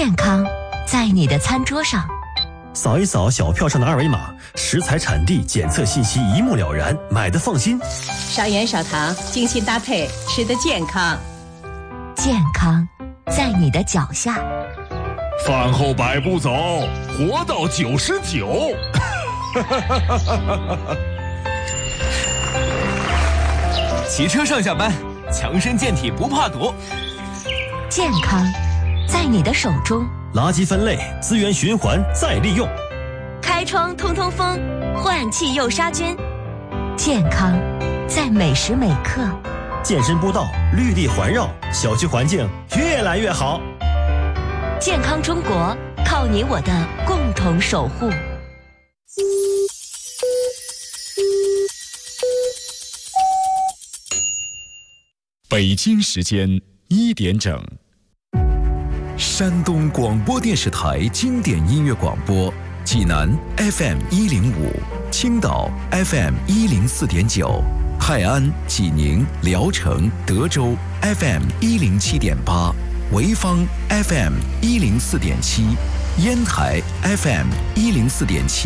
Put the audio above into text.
健康在你的餐桌上。 扫一扫小票上的二维码，食材产地检测信息一目了然，买的放心。 少盐少糖，精心搭配，吃得健康。 健康在你的脚下。 饭后100步走，活到99。 骑车上下班，强身健体不怕堵。 健康在你的手中。 垃圾分类，资源循环再利用。 开窗通通风，换气又杀菌。健康在每时每刻。 健身步道，绿地环绕，小区环境越来越好。 健康中国，靠你我的共同守护。 北京时间1点整。山东广播电视台经典音乐广播，济南 FM105，青岛 FM104.9，泰安、济宁、聊城、德州 FM107.8，潍坊 FM104.7，烟台 FM104.7。